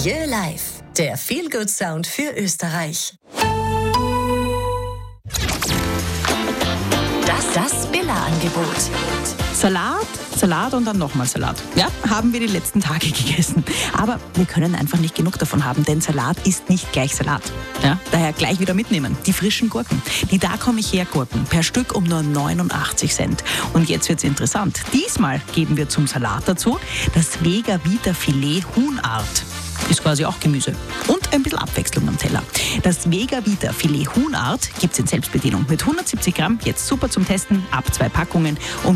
Jö Live, der Feel-Good-Sound für Österreich. Das Billa-Angebot. Salat und dann nochmal Salat. Ja, haben wir die letzten Tage gegessen. Aber wir können einfach nicht genug davon haben, denn Salat ist nicht gleich Salat. Ja, daher gleich wieder mitnehmen. Die frischen Gurken. Die Da komm ich her Gurken. Per Stück um nur 89 Cent. Und jetzt wird's interessant. Diesmal geben wir zum Salat dazu das Vega Vita Filet Huhnart. Ist quasi auch Gemüse. Und ein bisschen Abwechslung am Teller. Das Vega Vita Filet Huhnart gibt's in Selbstbedienung mit 170 Gramm. Jetzt super zum Testen. Ab 2 Packungen.